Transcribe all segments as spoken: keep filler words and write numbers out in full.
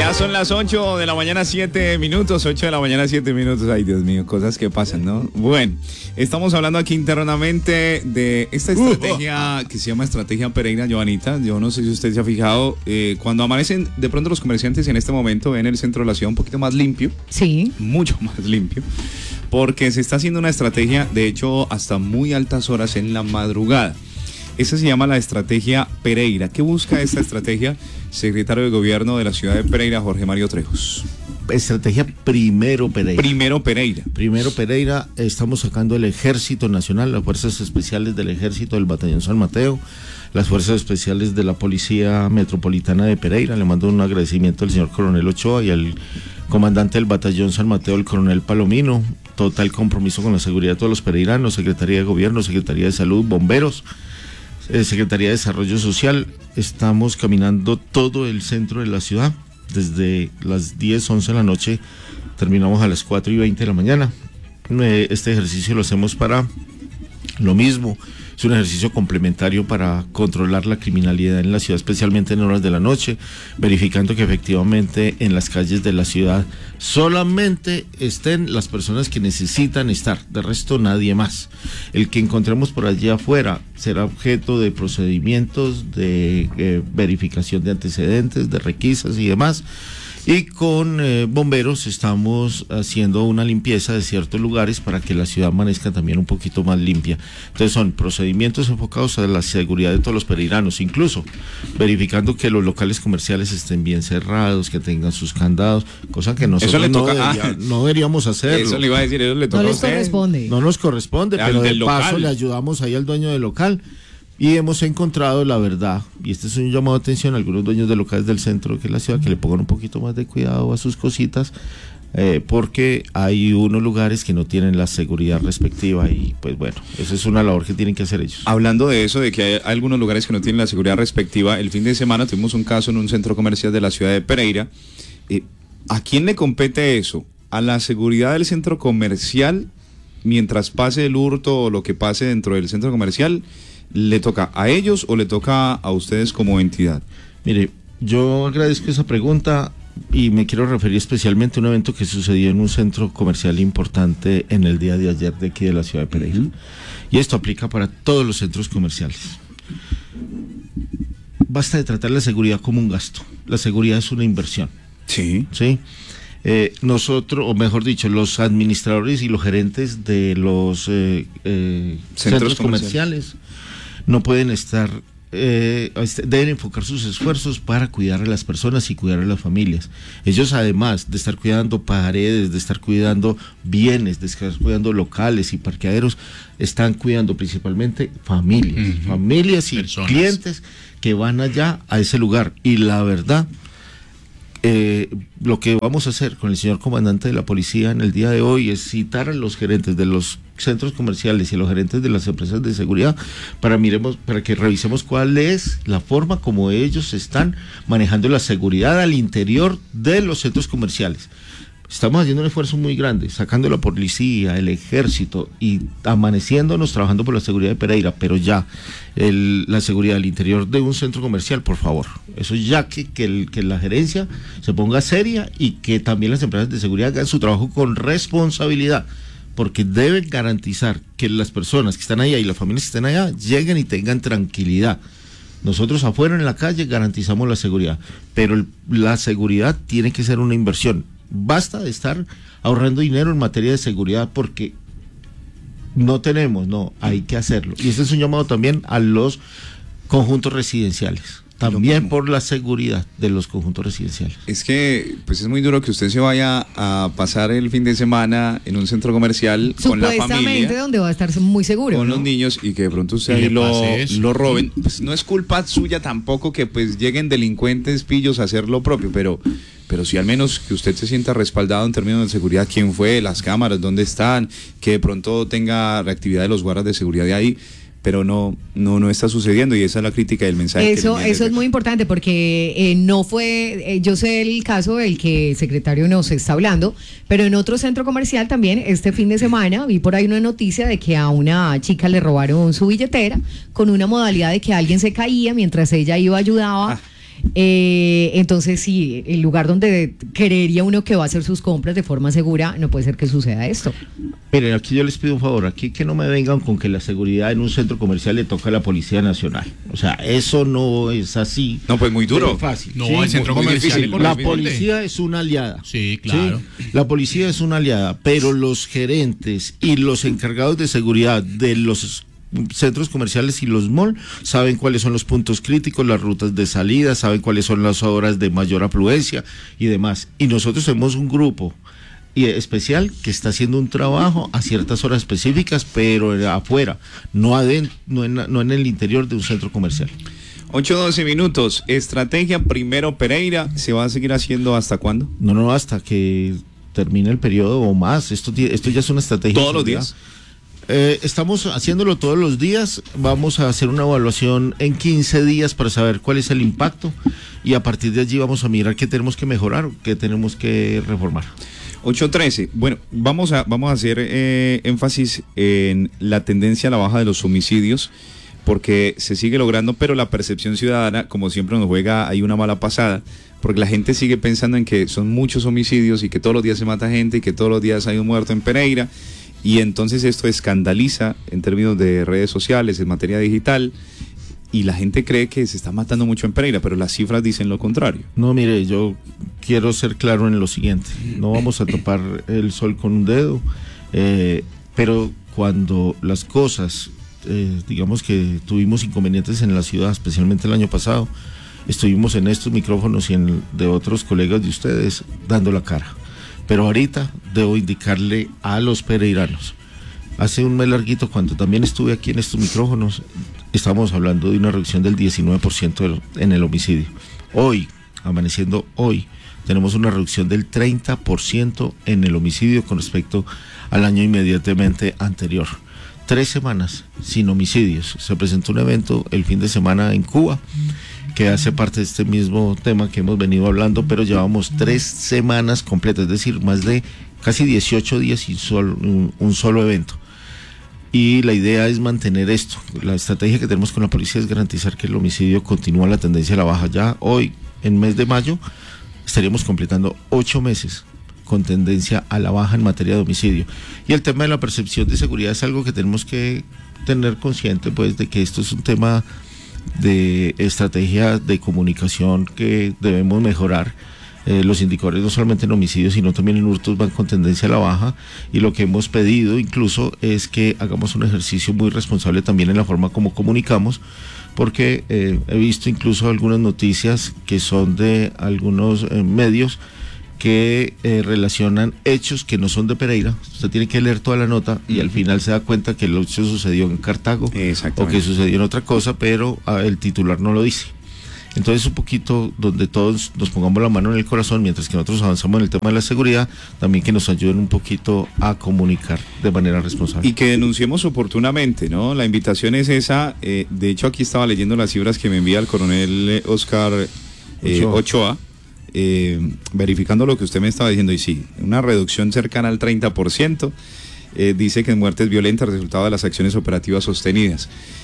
Ya son las ocho de la mañana, siete minutos, ocho de la mañana, siete minutos. Ay, Dios mío, cosas que pasan, ¿no? Bueno, estamos hablando aquí internamente de esta estrategia que se llama Estrategia Pereira, Joanita. Yo no sé si usted se ha fijado, eh, cuando amanecen de pronto los comerciantes en este momento ven el centro de la ciudad un poquito más limpio. Sí. Mucho más limpio. Porque se está haciendo una estrategia, de hecho, hasta muy altas horas en la madrugada. Esa se llama la Estrategia Pereira. ¿Qué busca esta estrategia? Secretario de Gobierno de la ciudad de Pereira, Jorge Mario Trejos. Estrategia Primero Pereira. Primero Pereira. Primero Pereira, estamos sacando el Ejército Nacional, las Fuerzas Especiales del Ejército del Batallón San Mateo, las Fuerzas Especiales de la Policía Metropolitana de Pereira. Le mando un agradecimiento al señor Coronel Ochoa y al comandante del Batallón San Mateo, el Coronel Palomino. Total compromiso con la seguridad de todos los pereiranos, Secretaría de Gobierno, Secretaría de Salud, Bomberos, eh, Secretaría de Desarrollo Social. Estamos caminando todo el centro de la ciudad, desde las diez, once de la noche, terminamos a las cuatro y veinte de la mañana. Eh, este ejercicio lo hacemos para lo mismo, es un ejercicio complementario para controlar la criminalidad en la ciudad, especialmente en horas de la noche, verificando que efectivamente en las calles de la ciudad solamente estén las personas que necesitan estar, de resto nadie más. El que encontremos por allí afuera será objeto de procedimientos de eh, verificación de antecedentes, de requisas y demás. Y con eh, bomberos estamos haciendo una limpieza de ciertos lugares para que la ciudad amanezca también un poquito más limpia. Entonces son procedimientos enfocados a la seguridad de todos los pereiranos, incluso verificando que los locales comerciales estén bien cerrados, que tengan sus candados, cosa que nosotros eso le toca, no, debería, ah, no deberíamos hacerlo. Eso le iba a decir, eso le toca no a les usted. corresponde. No nos corresponde, Al pero de del paso local. le ayudamos ahí al dueño del local. Y hemos encontrado la verdad, y este es un llamado de atención a algunos dueños de locales del centro que es la ciudad, que le pongan un poquito más de cuidado a sus cositas, eh, porque hay unos lugares que no tienen la seguridad respectiva y pues bueno, esa es una labor que tienen que hacer ellos. Hablando de eso, de que hay algunos lugares que no tienen la seguridad respectiva, el fin de semana tuvimos un caso en un centro comercial de la ciudad de Pereira. Eh, ¿A quién le compete eso? ¿A la seguridad del centro comercial mientras pase el hurto o lo que pase dentro del centro comercial? ¿Le toca a ellos o le toca a ustedes como entidad? Mire, yo agradezco esa pregunta y me quiero referir especialmente a un evento que sucedió en un centro comercial importante en el día de ayer de aquí de la ciudad de Pereira. Uh-huh. Y esto aplica para todos los centros comerciales. Basta de tratar la seguridad como un gasto. La seguridad es una inversión. Sí. Sí. Eh, nosotros, o mejor dicho, los administradores y los gerentes de los eh, eh, centros, centros comerciales no pueden estar, eh, deben enfocar sus esfuerzos para cuidar a las personas y cuidar a las familias. Ellos, además de estar cuidando paredes, de estar cuidando bienes, de estar cuidando locales y parqueaderos, están cuidando principalmente familias, uh-huh. familias y personas, clientes que van allá a ese lugar. Y la verdad, Eh, lo que vamos a hacer con el señor comandante de la policía en el día de hoy es citar a los gerentes de los centros comerciales y a los gerentes de las empresas de seguridad para miremos, para que revisemos cuál es la forma como ellos están manejando la seguridad al interior de los centros comerciales. Estamos haciendo un esfuerzo muy grande, sacando la policía, el ejército y amaneciéndonos trabajando por la seguridad de Pereira, pero ya el, la seguridad al interior de un centro comercial, por favor. Eso ya que, que, el, que la gerencia se ponga seria y que también las empresas de seguridad hagan su trabajo con responsabilidad, porque deben garantizar que las personas que están allá y las familias que están allá lleguen y tengan tranquilidad. Nosotros afuera en la calle garantizamos la seguridad, pero el, la seguridad tiene que ser una inversión. Basta de estar ahorrando dinero en materia de seguridad porque no tenemos, no, hay que hacerlo. Y este es un llamado también a los conjuntos residenciales, también por la seguridad de los conjuntos residenciales. Es que pues es muy duro que usted se vaya a pasar el fin de semana en un centro comercial con la familia, supuestamente donde va a estar muy seguro, con ¿no? los niños, y que de pronto usted ahí lo, lo roben. Pues no es culpa suya tampoco que pues lleguen delincuentes pillos a hacer lo propio, pero pero sí al menos que usted se sienta respaldado en términos de seguridad, quién fue, las cámaras, dónde están, que de pronto tenga reactividad de los guardas de seguridad de ahí. Pero no no no está sucediendo, y esa es la crítica del mensaje. Eso que eso es muy importante porque eh, no fue, eh, yo sé el caso del que el secretario nos está hablando, pero en otro centro comercial también este fin de semana vi por ahí una noticia de que a una chica le robaron su billetera con una modalidad de que alguien se caía mientras ella iba ayudaba. Ah. Eh, entonces sí, el lugar donde creería uno que va a hacer sus compras de forma segura, no puede ser que suceda esto. Miren, aquí yo les pido un favor, aquí que no me vengan con que la seguridad en un centro comercial le toca a la Policía Nacional. O sea, eso no es así. No, pues muy duro. Fácil. No, ¿sí? el centro muy, comercial. muy la policía es una aliada. Sí, claro. ¿sí? La policía es una aliada, pero los gerentes y los encargados de seguridad de los centros comerciales y los malls saben cuáles son los puntos críticos, las rutas de salida, saben cuáles son las horas de mayor afluencia y demás. Y nosotros somos un grupo y especial que está haciendo un trabajo a ciertas horas específicas, pero afuera, no adentro, no en, no en el interior de un centro comercial. ocho doce minutos, estrategia primero Pereira, ¿se va a seguir haciendo hasta cuándo? No, no, hasta que termine el periodo o más. Esto, esto ya es una estrategia. ¿Todos los días? Eh, estamos haciéndolo todos los días, vamos a hacer una evaluación en quince días para saber cuál es el impacto y a partir de allí vamos a mirar qué tenemos que mejorar, qué tenemos que reformar. ocho trece, bueno, vamos a, vamos a hacer eh, énfasis en la tendencia a la baja de los homicidios, porque se sigue logrando, pero la percepción ciudadana, como siempre nos juega, hay una mala pasada, porque la gente sigue pensando en que son muchos homicidios y que todos los días se mata gente y que todos los días hay un muerto en Pereira, y entonces esto escandaliza en términos de redes sociales, en materia digital, y la gente cree que se está matando mucho en Pereira, pero las cifras dicen lo contrario. No, mire, yo quiero ser claro en lo siguiente, no vamos a topar el sol con un dedo, eh, pero cuando las cosas, eh, digamos que tuvimos inconvenientes en la ciudad, especialmente el año pasado, estuvimos en estos micrófonos y en de otros colegas de ustedes dando la cara. Pero ahorita debo indicarle a los pereiranos, hace un mes larguito cuando también estuve aquí en estos micrófonos, estábamos hablando de una reducción del diecinueve por ciento en el homicidio. Hoy, amaneciendo hoy, tenemos una reducción del treinta por ciento en el homicidio con respecto al año inmediatamente anterior. Tres semanas sin homicidios. Se presentó un evento el fin de semana en Cuba, que hace parte de este mismo tema que hemos venido hablando, pero llevamos tres semanas completas, es decir, más de casi dieciocho días sin solo, un, un solo evento. Y la idea es mantener esto. La estrategia que tenemos con la policía es garantizar que el homicidio continúa la tendencia a la baja. Ya hoy, en mes de mayo, estaríamos completando ocho meses con tendencia a la baja en materia de homicidio. Y el tema de la percepción de seguridad es algo que tenemos que tener consciente, pues, de que esto es un tema de estrategia de comunicación que debemos mejorar. Eh, los indicadores no solamente en homicidios sino también en hurtos van con tendencia a la baja, y lo que hemos pedido incluso es que hagamos un ejercicio muy responsable también en la forma como comunicamos, porque eh, he visto incluso algunas noticias que son de algunos eh, medios que eh, relacionan hechos que no son de Pereira. Usted tiene que leer toda la nota y al final se da cuenta que el hecho sucedió en Cartago o que sucedió en otra cosa, pero ah, el titular no lo dice. Entonces un poquito donde todos nos pongamos la mano en el corazón mientras que nosotros avanzamos en el tema de la seguridad, también que nos ayuden un poquito a comunicar de manera responsable. Y que denunciemos oportunamente, ¿no? La invitación es esa, eh, de hecho aquí estaba leyendo las cifras que me envía el coronel Oscar eh, Ochoa, Ochoa Eh, verificando lo que usted me estaba diciendo, y sí, una reducción cercana al treinta por ciento, eh, dice que en muertes violentas resultado de las acciones operativas sostenidas.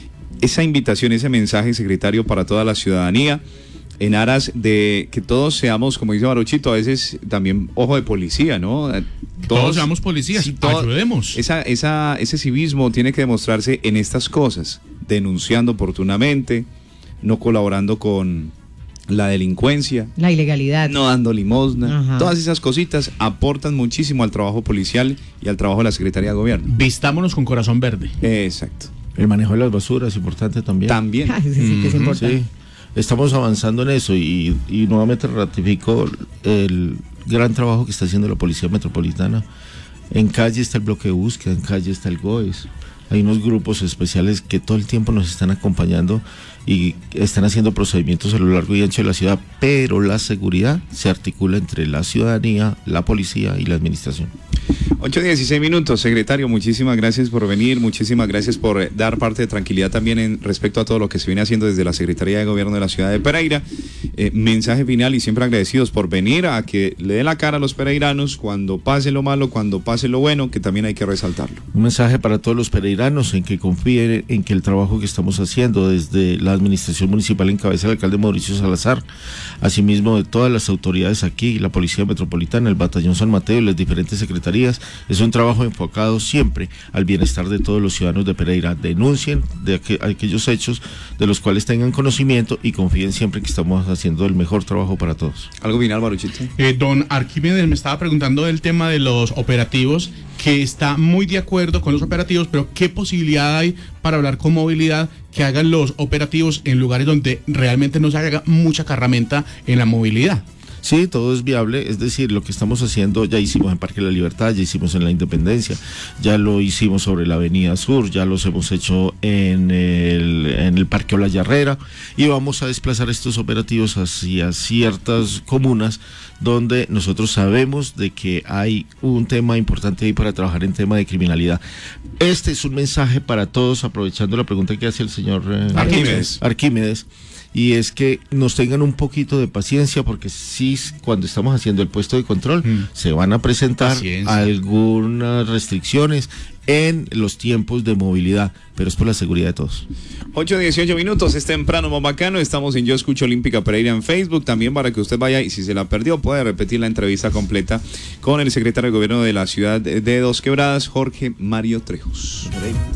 Esa invitación, ese mensaje, secretario, para toda la ciudadanía, en aras de que todos seamos, como dice Baruchito, a veces también ojo de policía, ¿no? Todos, todos seamos policías, sí, todo, ayudemos. Esa, esa, ese civismo tiene que demostrarse en estas cosas, denunciando oportunamente, no colaborando con la delincuencia, la ilegalidad, no dando limosna. Ajá. Todas esas cositas aportan muchísimo al trabajo policial y al trabajo de la Secretaría de Gobierno. Vistámonos con corazón verde. Exacto. El manejo de las basuras es importante también. También. Ah, sí, sí, que es importante. Sí. Estamos avanzando en eso y, y nuevamente ratifico el gran trabajo que está haciendo la Policía Metropolitana. En calle está el bloque de búsqueda, en calle está el GOES. Hay unos grupos especiales que todo el tiempo nos están acompañando y están haciendo procedimientos a lo largo y ancho de la ciudad, pero la seguridad se articula entre la ciudadanía, la policía y la administración. ocho dieciséis minutos, secretario, muchísimas gracias por venir, muchísimas gracias por dar parte de tranquilidad también en respecto a todo lo que se viene haciendo desde la Secretaría de Gobierno de la ciudad de Pereira. eh, mensaje final y siempre agradecidos por venir a que le dé la cara a los pereiranos cuando pase lo malo, cuando pase lo bueno, que también hay que resaltarlo. Un mensaje para todos los pereiranos en que confíen en que el trabajo que estamos haciendo desde la administración municipal en cabeza del alcalde Mauricio Salazar, asimismo de todas las autoridades aquí, la Policía Metropolitana, el Batallón San Mateo y las diferentes secretarías, es un trabajo enfocado siempre al bienestar de todos los ciudadanos de Pereira. Denuncien de aqu aquellos hechos de los cuales tengan conocimiento y confíen siempre que estamos haciendo el mejor trabajo para todos. ¿Algo final, Baruchito? Eh, don Arquímedes me estaba preguntando del tema de los operativos, que está muy de acuerdo con los operativos, pero ¿qué posibilidad hay para hablar con movilidad que hagan los operativos en lugares donde realmente no se haga mucha carramenta en la movilidad? Sí, todo es viable, es decir, lo que estamos haciendo ya hicimos en Parque de la Libertad, ya hicimos en la Independencia, ya lo hicimos sobre la Avenida Sur, ya los hemos hecho en el, en el Parque Olaya Herrera, y vamos a desplazar estos operativos hacia ciertas comunas donde nosotros sabemos de que hay un tema importante ahí para trabajar en tema de criminalidad. Este es un mensaje para todos, aprovechando la pregunta que hace el señor eh, Arquímedes. Arquímedes. Y es que nos tengan un poquito de paciencia, porque sí, cuando estamos haciendo el puesto de control, mm. se van a presentar paciencia. algunas restricciones en los tiempos de movilidad, pero es por la seguridad de todos. ocho dieciocho minutos, es temprano, más bacano. Estamos en Yo Escucho Olímpica Pereira en Facebook, también para que usted vaya y si se la perdió puede repetir la entrevista completa con el secretario de Gobierno de la ciudad de Dos Quebradas, Jorge Mario Trejos.